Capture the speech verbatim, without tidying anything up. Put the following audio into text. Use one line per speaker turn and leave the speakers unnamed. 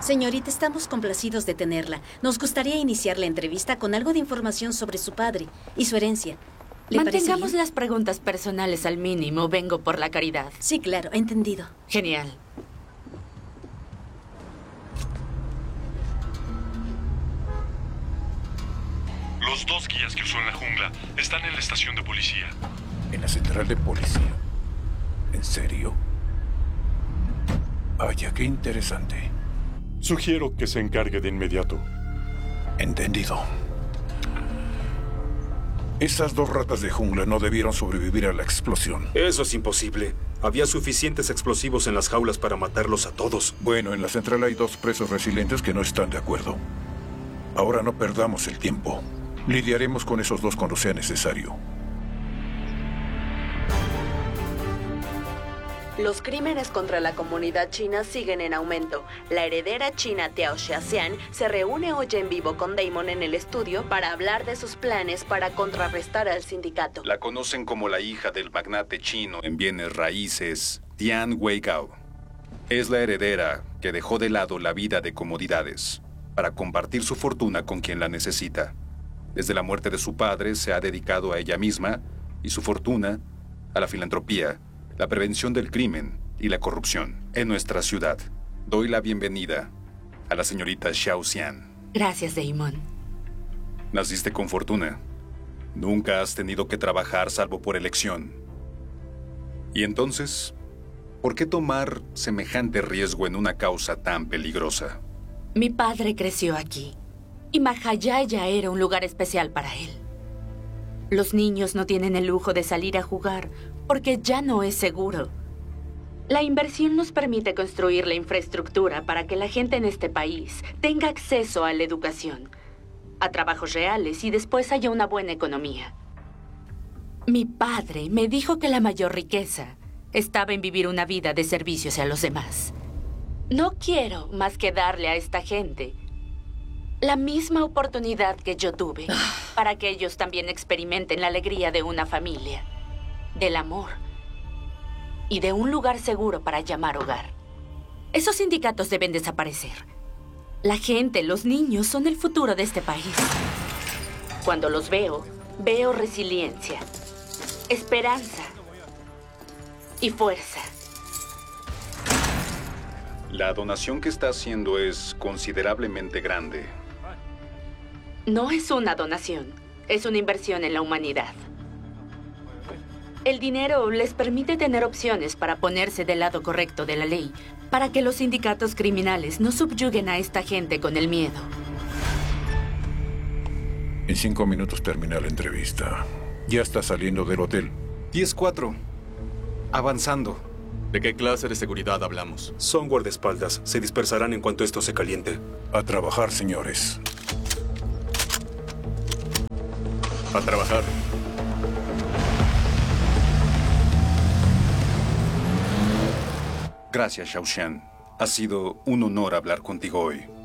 Señorita, estamos complacidos de tenerla. Nos gustaría iniciar la entrevista con algo de información sobre su padre y su herencia. ¿Le
Mantengamos
parece bien?
las preguntas personales al mínimo. Vengo por la caridad.
Sí, claro, entendido.
Genial.
Los dos guías que usó en la jungla están en la estación de policía.
¿En la central de policía? ¿En serio? Vaya, qué interesante.
Sugiero que se encargue de inmediato.
Entendido. Esas dos ratas de jungla no debieron sobrevivir a la explosión.
Eso es imposible. Había suficientes explosivos en las jaulas para matarlos a todos.
Bueno, en la central hay dos presos resilientes que no están de acuerdo. Ahora no perdamos el tiempo. Lidiaremos con esos dos cuando sea necesario.
Los crímenes contra la comunidad china siguen en aumento. La heredera china Tiao Xiaxian se reúne hoy en vivo con Damon en el estudio para hablar de sus planes para contrarrestar al sindicato.
La conocen como la hija del magnate chino en bienes raíces, Tian Weigao. Es la heredera que dejó de lado la vida de comodidades para compartir su fortuna con quien la necesita. Desde la muerte de su padre se ha dedicado a ella misma y su fortuna a la filantropía, la prevención del crimen y la corrupción en nuestra ciudad. Doy la bienvenida a la señorita Xiao Xian.
Gracias, Damon.
Naciste con fortuna. Nunca has tenido que trabajar salvo por elección. Y entonces, ¿por qué tomar semejante riesgo en una causa tan peligrosa?
Mi padre creció aquí y Mahayaya era un lugar especial para él. Los niños no tienen el lujo de salir a jugar porque ya no es seguro. La inversión nos permite construir la infraestructura para que la gente en este país tenga acceso a la educación, a trabajos reales y después haya una buena economía. Mi padre me dijo que la mayor riqueza estaba en vivir una vida de servicio hacia los demás. No quiero más que darle a esta gente la misma oportunidad que yo tuve para que ellos también experimenten la alegría de una familia, del amor y de un lugar seguro para llamar hogar. Esos sindicatos deben desaparecer. La gente, los niños, son el futuro de este país. Cuando los veo, veo resiliencia, esperanza y fuerza.
La donación que está haciendo es considerablemente grande.
No es una donación, es una inversión en la humanidad. El dinero les permite tener opciones para ponerse del lado correcto de la ley, para que los sindicatos criminales no subyuguen a esta gente con el miedo.
En cinco minutos termina la entrevista. Ya está saliendo del hotel.
diez cuatro. Avanzando. ¿De qué clase de seguridad hablamos?
Son guardaespaldas. Se dispersarán en cuanto esto se caliente.
A trabajar, señores.
A trabajar.
Gracias, Xiao Xian. Ha sido un honor hablar contigo hoy.